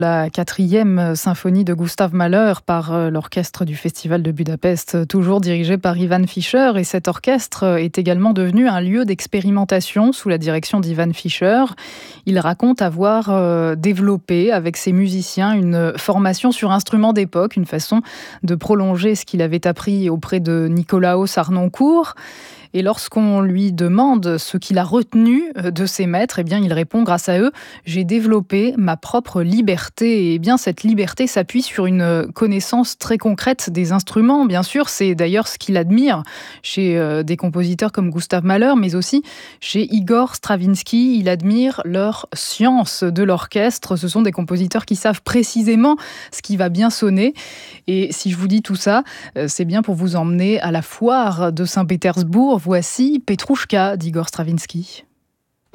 La quatrième symphonie de Gustav Mahler par l'orchestre du Festival de Budapest, toujours dirigé par Ivan Fischer. Et cet orchestre est également devenu un lieu d'expérimentation sous la direction d'Ivan Fischer. Il raconte avoir développé avec ses musiciens une formation sur instruments d'époque, une façon de prolonger ce qu'il avait appris auprès de Nicolaos Harnoncourt. Et lorsqu'on lui demande ce qu'il a retenu de ses maîtres, eh bien, il répond: grâce à eux, j'ai développé ma propre liberté. Et eh bien, cette liberté s'appuie sur une connaissance très concrète des instruments. Bien sûr, c'est d'ailleurs ce qu'il admire chez des compositeurs comme Gustav Mahler, mais aussi chez Igor Stravinsky. Il admire leur science de l'orchestre. Ce sont des compositeurs qui savent précisément ce qui va bien sonner. Et si je vous dis tout ça, c'est bien pour vous emmener à la foire de Saint-Pétersbourg. Voici Petrouchka d'Igor Stravinsky.